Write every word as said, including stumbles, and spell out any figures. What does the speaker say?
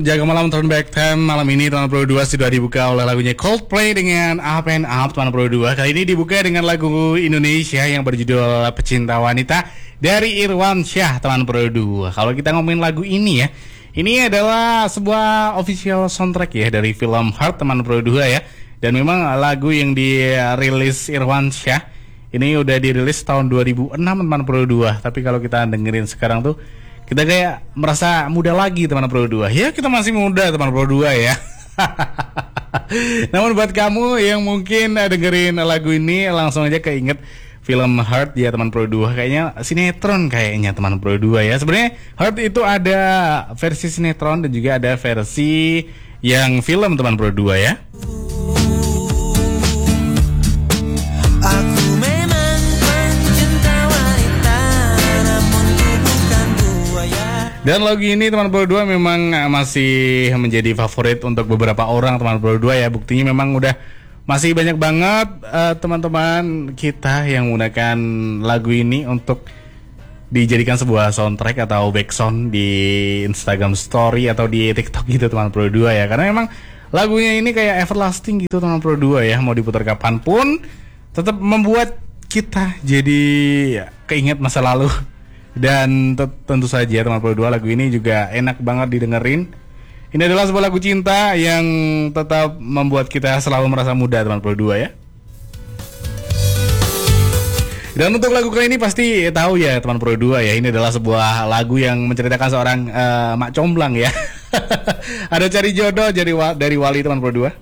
Jaga malam Turn Back Time. Malam ini teman Pro dua sudah dibuka oleh lagunya Coldplay dengan Up and Up teman Pro dua. Kali ini dibuka dengan lagu Indonesia yang berjudul Pecinta Wanita dari Irwan Syah teman Pro dua. Kalau kita ngomongin lagu ini ya, ini adalah sebuah official soundtrack ya dari film Heart teman Pro dua ya. Dan memang lagu yang dirilis Irwan Syah ini udah dirilis tahun dua ribu enam teman Pro dua. Tapi kalau kita dengerin sekarang tuh kita kayak merasa muda lagi teman Pro dua. Ya kita masih muda teman Pro dua ya. Namun buat kamu yang mungkin dengerin lagu ini langsung aja keinget film Heart ya teman Pro dua. Kayaknya sinetron kayaknya teman Pro dua ya. Sebenarnya Heart itu ada versi sinetron dan juga ada versi yang film teman Pro dua ya. Dan lagu ini teman Pro dua memang masih menjadi favorit untuk beberapa orang teman Pro dua ya. Buktinya memang udah masih banyak banget uh, teman-teman kita yang menggunakan lagu ini untuk dijadikan sebuah soundtrack atau backsound di Instagram Story atau di TikTok gitu teman Pro dua ya. Karena memang lagunya ini kayak everlasting gitu teman Pro dua ya. Mau diputar kapanpun tetap membuat kita jadi keinget masa lalu. Dan t- tentu saja teman Pro dua lagu ini juga enak banget didengerin. Ini adalah sebuah lagu cinta yang tetap membuat kita selalu merasa muda teman Pro dua ya. Dan untuk lagu kali ini pasti tahu ya teman Pro dua ya. Ini adalah sebuah lagu yang menceritakan seorang uh, mak comblang ya. Ada cari jodoh dari wa- dari Wali teman Pro dua.